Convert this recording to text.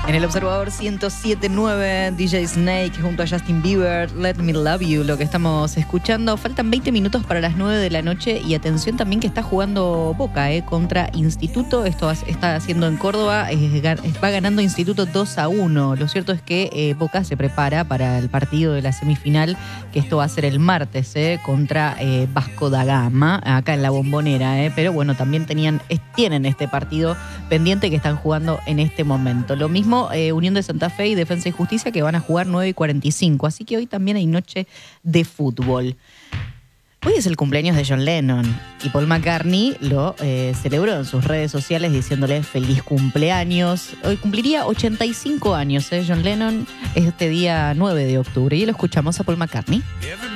En el Observador 107.9, DJ Snake junto a Justin Bieber, Let Me Love You, lo que estamos escuchando. Faltan 20 minutos para las 9 de la noche y atención también que está jugando Boca contra Instituto. Esto está haciendo en Córdoba, va ganando Instituto 2-1. Lo cierto es que Boca se prepara para el partido de la semifinal, que esto va a ser el martes contra Vasco da Gama, acá en la Bombonera. Pero bueno, también tienen este partido pendiente que están jugando en este momento. Lo mismo Unión de Santa Fe y Defensa y Justicia, que van a jugar 9:45. Así que hoy también hay noche de fútbol. Hoy es el cumpleaños de John Lennon y Paul McCartney lo celebró en sus redes sociales diciéndole feliz cumpleaños. Hoy cumpliría 85 años John Lennon este día 9 de octubre y lo escuchamos a Paul McCartney.